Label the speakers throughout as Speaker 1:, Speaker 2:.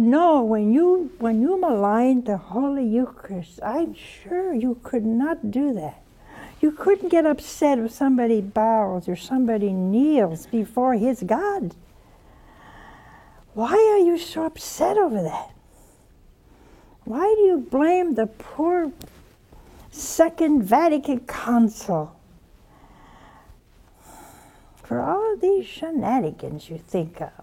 Speaker 1: know when you maligned the Holy Eucharist, I'm sure you could not do that. You couldn't get upset if somebody bows or somebody kneels before his God. Why are you so upset over that? Why do you blame the poor Second Vatican Council for all these shenanigans you think of?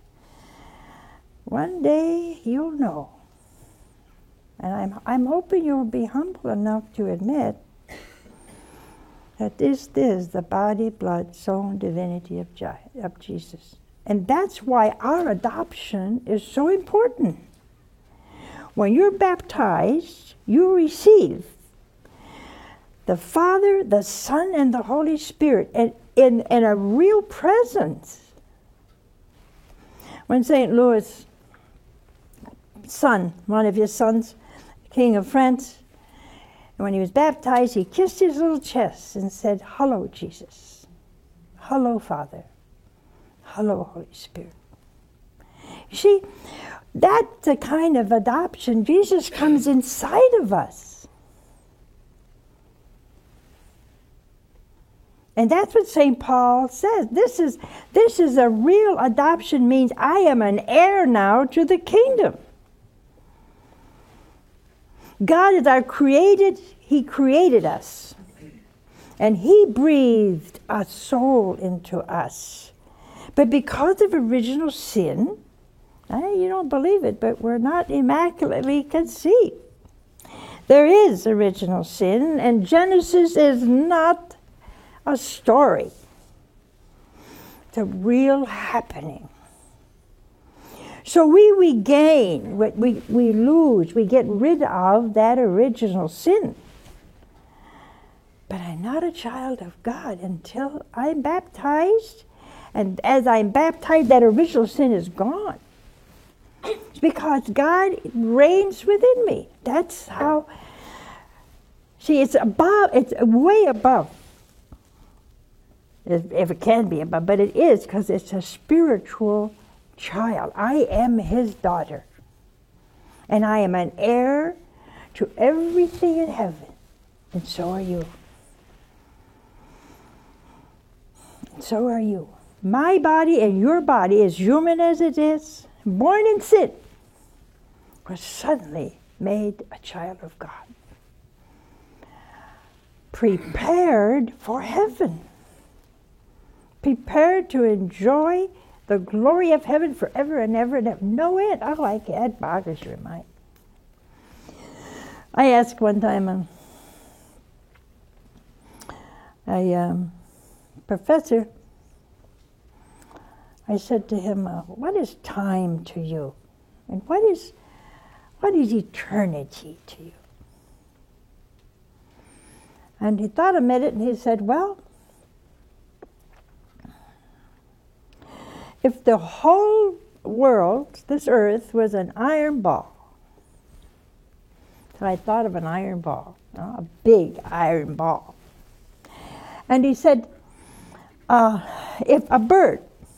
Speaker 1: One day you'll know. And I'm hoping you'll be humble enough to admit that this is the body, blood, soul, and divinity of Jesus. And that's why our adoption is so important. When you're baptized, you receive the Father, the Son, and the Holy Spirit in a real presence. When St. Louis' son, one of his sons, King of France, when he was baptized, he kissed his little chest and said, "Hello, Jesus. Hello, Father. Hello, Holy Spirit." You see, that's the kind of adoption. Jesus comes inside of us. And that's what St. Paul says. This is a real adoption, means I am an heir now to the kingdom. God is our created, he created us. And he breathed a soul into us. But because of original sin, you don't believe it, but we're not immaculately conceived. There is original sin, and Genesis is not a story. It's a real happening. So we regain, we lose, we get rid of that original sin. But I'm not a child of God until I'm baptized. And as I'm baptized, that original sin is gone. It's because God reigns within me. That's how, see, it's way above. If it can be above, but it is, because it's a spiritual child. I am his daughter. And I am an heir to everything in heaven. And so are you. And so are you. My body and your body, as human as it is, born in sin, was suddenly made a child of God. Prepared for heaven. Prepared to enjoy the glory of heaven forever and ever and ever. No end. Oh, that boggles your mind. I asked one time a professor, I said to him, what is time to you? And what is eternity to you? And he thought a minute and he said, well, if the whole world, this earth, was an iron ball, so I thought of an iron ball, a big iron ball. And he said, if a bird,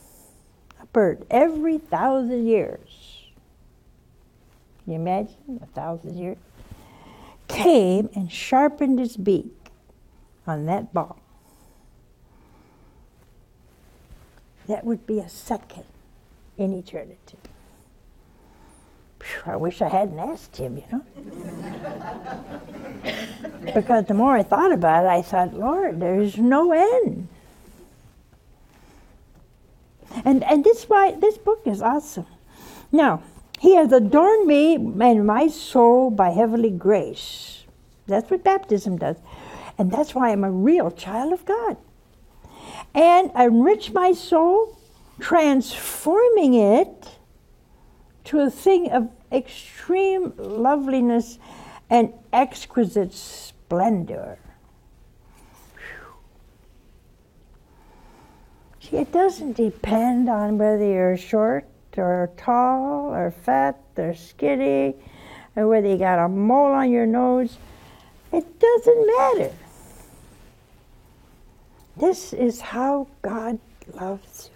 Speaker 1: every 1,000 years, can you imagine 1,000 years, came and sharpened his beak on that ball, that would be a second in eternity. Phew, I wish I hadn't asked him, Because the more I thought about it, I thought, Lord, there's no end. And this book is awesome. Now, he has adorned me and my soul by heavenly grace. That's what baptism does. And that's why I'm a real child of God. And enrich my soul, transforming it to a thing of extreme loveliness and exquisite splendor. See, it doesn't depend on whether you're short or tall or fat or skinny or whether you got a mole on your nose. It doesn't matter. This is how God loves you.